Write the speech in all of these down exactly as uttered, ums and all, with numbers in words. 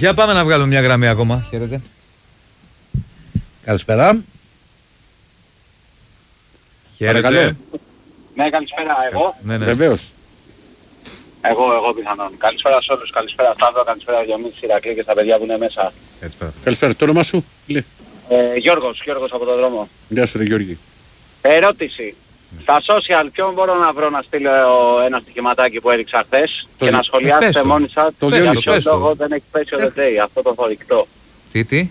Για πάμε να βγάλουμε μια γραμμή ακόμα. Χαίρετε. Καλησπέρα. Χαίρετε. Ναι, καλησπέρα. Εγώ. Ναι, ναι. Βεβαίως. Εγώ, εγώ πιθανόν. Καλησπέρα σε όλους. Καλησπέρα Σταύρο, καλησπέρα Διονύση, Ηρακλή και στα παιδιά που είναι μέσα. Καλησπέρα. Καλησπέρα. Το όνομα σου. Λε. Ε, Γιώργος, Γιώργος από τον δρόμο. Γεια σου ρε Γιώργη. Ερώτηση. Στα social ποιον μπορώ να βρω να στείλω ένα στοιχηματάκι που έριξα χθες Το και δι- να σχολιάσετε Ε, πες το. μόνοι σας Το για Διονύση. ποιο πες το. λόγο δεν έχει πέσει ο Δετέι, αυτό το θορυκτό. Τι, τι.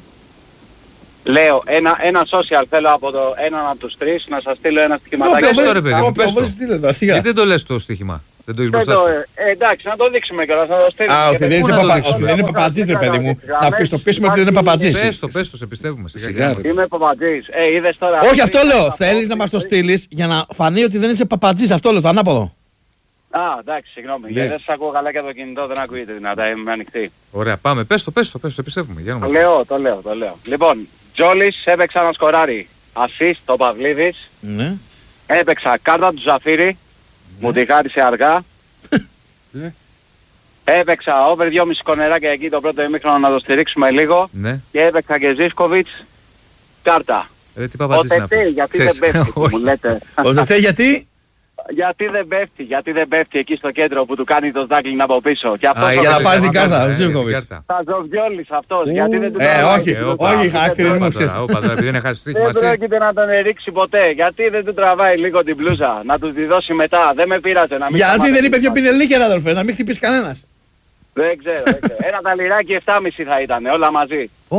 Λέω, ένα, ένα social θέλω από το έναν από τους τρεις να σας στείλω ένα στοιχηματάκι. πες το, ρε παιδί μου, πες το. Γιατί Γιατί δεν το λες το στοίχημα. Δεν το έχεις Δεν μπροστά το, σου. ε, εντάξει, να το δείξουμε κιόλας, να το στείλουμε. Α, ότι δεν είσαι Πού να το παπα- δείξουμε. ότι δεν είναι παπατζής ρε παιδί μου. Να πεις το πείσουμε ότι δεν είναι παπατζής. Πες το, πες το, σε πιστεύουμε. Σιγά, Σιγά, σιγά. ρε. Είμαι παπατζής. Ε, είδες τώρα. Όχι, αυτό λέω. Θέλεις να μας το στείλεις για να φανεί ότι δεν είσαι παπατζής. Αυτό λέω, το ανάποδο. Α, εντάξει, συγγνώμη. Ναι. Γιατί δεν σας ακούω καλά και το κινητό δεν ακούγεται δυνατά, είμαι ανοιχτή. Ωραία, πάμε. Πες το, πες το, πες το, σε πιστεύουμε. Για να Το μας. λέω, το λέω, το λέω. Λοιπόν, Τζόλης έπαιξα ένα σκοράρι. Ασίστ το Παυλίδης. Ναι. Έπαιξα κάρτα του Ζαφύρι. Μου τη χάρισε αργά. Ναι. Έπαιξα over δυόμισι κονεράκια εκεί το πρώτο ημίχρονο να το στηρίξουμε λίγο. Ναι. Και έπαιξα και Ζίσκοβιτς κάρτα. Ρε, τι Ο παπατζής είναι αυτό. Τετέ, γιατί δεν Ξέρεις. πέφτει, Όχι. μου λέτε. Ο Δετέ γιατί. Γιατί δεν πέφτει, γιατί δεν πέφτει εκεί στο κέντρο που του κάνει το στάκλινγκ από πίσω. Και αυτός Α, το για να κάνει. πάρει την κάρτα, ε, ο για την Ζίβκοβιτς. κάρτα. Θα ζωβιόλης αυτός, γιατί δεν του Ε, τραβάει. όχι, Ε, όπα, όχι, όπα, άκρη όπα, είναι τώρα, όπα, τώρα, επειδή δεν έχασε το Δεν στοίχημα εσύ. πρόκειται να τον ρίξει ποτέ. Γιατί δεν του τραβάει λίγο την μπλούζα, να του τη δώσει μετά. Δεν με πείραζε να μην Γιατί δεν σταματήσει. είπε δύο πινελίκια, αδελφέ, να μην χτυπήσει κανένας. Δεν ξέρω, δεν ξέρω. Ένα ταλιράκι επτά κόμμα πέντε θα ήταν, όλα μαζί. Ω,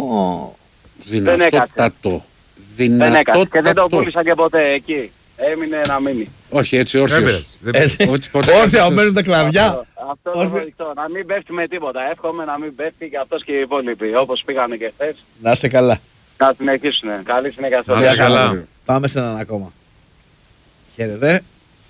Δυνατότατο. Δεν έκατσε και δεν το Δυνατότατο. πούλησα και ποτέ εκεί. Έμεινε να μείνει. Όχι, έτσι Δεν όρθιος. πειράζει, δεν έτσι. πειράζει. Όχι, ποτέ Όρθια καθιστός. μένουν τα κλαδιά. Αυτό, αυτό το Όρθια. βοηθώ. Να μην πέφτει με τίποτα. Εύχομαι να μην πέφτει και αυτός και οι υπόλοιποι. Όπως πήγανε και χθες. Να είσαι καλά. Να συνεχίσουν. Καλή συνέχεια σε Να όλους. είσαι καλά. Πάμε σε έναν ακόμα. Χαίρετε.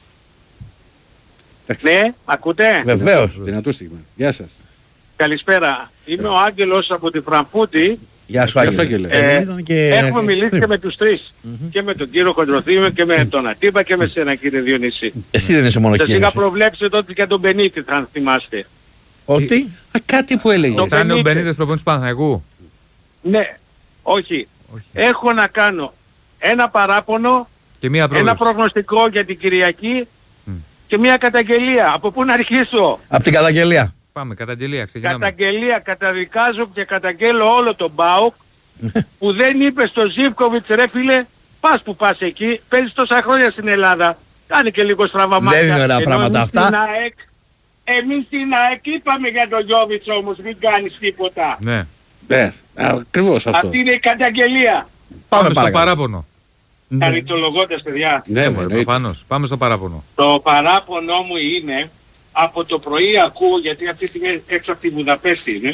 Εντάξει, Ναι, ακούτε. Βεβαίως. δυνατό στίγμα. Γεια σας. Καλησπέρα. Είμαι ο Άγγελος από τη Φραγκφούρτη. Γεια σου, Γεια σου, Άγγελε. Άγγελε. Ε, Ε, ήταν και- Έχουμε μιλήσει και με τους τρεις. Και με τον κύριο Κοντροθύμιο και με τον Ατύπα και με σένα κύριε Διονύση. Εσύ δεν είσαι μόνο Σας είχα κύριος. προβλέψει τότε και τον Μπενίτη, αν θυμάστε. Ότι. Α, κάτι που έλεγε. Το- Ήταν ο Μπενίτες. Μπενίτες προπονητής Παναθηναϊκού. Ναι, όχι. Όχι. Έχω να κάνω ένα παράπονο, Και μία ένα πρόβλεψη. προγνωστικό για την Κυριακή Μμ. και μια καταγγελία. Από πού να αρχίσω. Από την καταγγελία. Πάμε, καταγγελία, ξεκινάμε. Καταγγελία, καταδικάζω και καταγγέλω όλο τον ΠΑΟΚ που δεν είπε στο Ζίβκοβιτς ρε φίλε, πας που πας εκεί, παίζεις τόσα χρόνια στην Ελλάδα, κάνει και λίγο στραβαμάτια. Δεν είναι ωραία Ενώ πράγματα εμείς αυτά. στην ΑΕΚ, εμείς στην ΑΕΚ είπαμε για τον Γιώβιτς όμως, μην κάνεις τίποτα. Ναι. Ναι, ακριβώς αυτό. Αυτή είναι η καταγγελία. Πάμε Πάμε στο παρακάτω. παράπονο. Ναι. Χαριτολογώντας παιδιά. Ναι, Ναι, μωρέ, μωρέ, εννοείται. προφανώς. Πάμε στο παράπονο. Το παράπονο μου είναι, από το πρωί ακούω, γιατί αυτή τη στιγμή έξω από τη Βουδαπέστη είναι,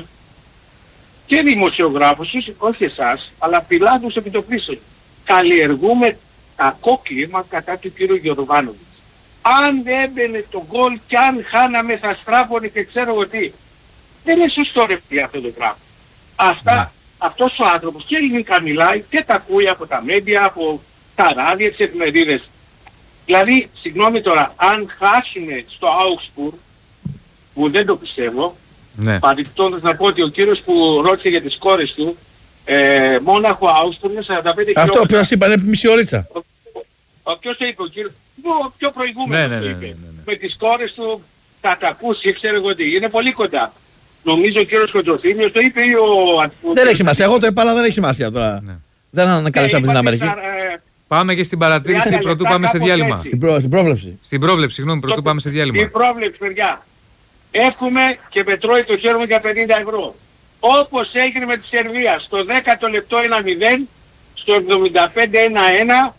και δημοσιογράφους, όχι εσάς, αλλά πιλάτους επί το πίσω. Καλλιεργούμε κακό κλίμα κατά του κύριου Γιωβάνοβιτς. Αν δεν έμπαινε το γκολ και αν χάναμε θα στράφωνε και ξέρω εγώ τι. Δεν είναι σωστό ρε παιδιά αυτό το πράγμα. Αυτά, αυτός ο άνθρωπος και ελληνικά μιλάει και τα ακούει από τα μέντια, από τα ράδια, τις εφημερίδες. Δηλαδή, συγγνώμη τώρα, αν χάσουμε στο Augsburg, που δεν το πιστεύω, Ναι. παρεμπιπτόντως να πω ότι ο κύριος που ρώτησε για τις κόρες του, ε, Μόναχο Augsburg είναι σαράντα πέντε Αυτό που χιλιόμετρα. σας είπα είναι μισή ωρίτσα. Ο, ο, ποιος το είπε, ο κύριος, ο πιο προηγούμενος Ναι, ναι, το ναι, είπε. ναι, ναι, ναι. Με τις κόρες του θα τα ακούσει, ξέρω εγώ τι, είναι πολύ κοντά. Νομίζω ο κύριος Κοντροθύμιος το είπε ή ο Αντιπούτης. Δεν έχει σημασία. Εγώ το είπα, αλλά δεν έχει σημασία τώρα. Ναι. Δεν ανακαλύψα από την Αμερική. Πάμε και στην παρατήρηση τριάντα πρωτού λεπτά, πάμε σε κάπως διάλειμμα. έτσι. Στην προ- στην πρόβλεψη. Στην πρόβλεψη, συγγνώμη, πρωτού πάμε σε Η διάλειμμα. πρόβλεψη, παιδιά. Εύχομαι και με τρώει το χέρι μου για πενήντα ευρώ. Όπως έγινε με τη Σερβία. Στο δέκατο λεπτό ένα μηδέν, στο εβδομήντα πέντε ένα ένα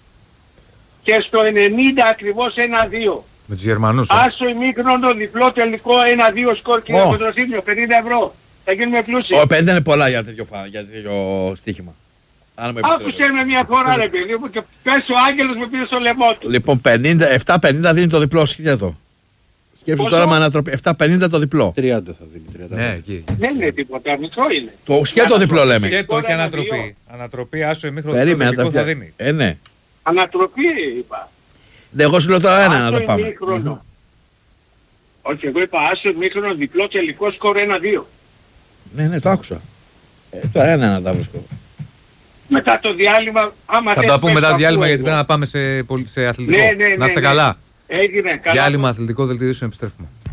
και στο ενενήντα ακριβώς ένα δύο. Με τους Γερμανούς. ε. Άσο ημίχρονο διπλό τελικό ένα δύο σκορ κύριε Ω. Κοντροθύμιο, πενήντα ευρώ. Θα γίνουμε πλούσιοι. Ο πέντε είναι πολλά για τέτοιο, φα- για τέτοιο στοίχημα. Αν μου επιτρέπετε. Άκουσε με μια φορά ρε παιδί μου και πες ο Άγγελος με πήρε στο λαιμό του. Λοιπόν, πενήντα, επτά πενήντα δίνει το διπλό, σκέφτο. Σκέφτομαι Πόσο? τώρα με ανατροπή. επτά πενήντα το διπλό. τριάντα θα δίνει. τριάντα. Ναι, εκεί. Δεν είναι τίποτα, μικρό είναι. Το σκέτο διπλό λέμε. Και το όχι Ένα ανατροπή. δύο. Ανατροπή, άσο ημίχρονο Περίμενα τα τελικό θα αυτιά. δίνει. Ε, ναι. Ανατροπή είπα. Ναι, εγώ σου λέω τώρα ένα να Άσο το πάμε. ημίχρονο. Όχι, εγώ είπα άσο ημίχρονο διπλό τελικό σκορ ένα δύο. Ναι, ναι, το άκουσα. Ε, τώρα ένα να τα βρίσκω. Μετά το διάλειμμα, άμα Θα θες, τα πούμε πες μετά το διάλειμμα ακούω γιατί εγώ. πρέπει να πάμε σε, πολυ- σε αθλητικό. Ναι, ναι, ναι, Να είστε ναι. καλά. Έγινε, καλά. Διάλειμμα αθλητικό δελτίο ειδήσεων, επιστρέφουμε.